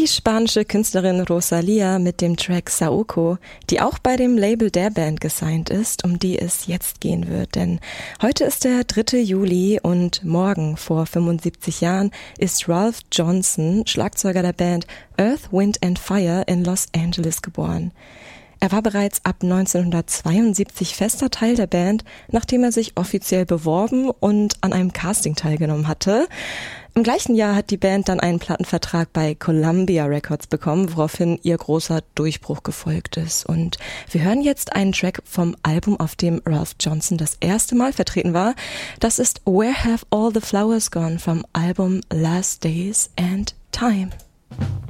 Die spanische Künstlerin Rosalía mit dem Track Saoko, die auch bei dem Label der Band gesigned ist, um die es jetzt gehen wird. Denn heute ist der 3. Juli und morgen vor 75 Jahren ist Ralph Johnson, Schlagzeuger der Band Earth, Wind and Fire in Los Angeles geboren. Er war bereits ab 1972 fester Teil der Band, nachdem er sich offiziell beworben und an einem Casting teilgenommen hatte. Im gleichen Jahr hat die Band dann einen Plattenvertrag bei Columbia Records bekommen, woraufhin ihr großer Durchbruch gefolgt ist. Und wir hören jetzt einen Track vom Album, auf dem Ralph Johnson das erste Mal vertreten war. Das ist Where Have All the Flowers Gone vom Album Last Days and Time.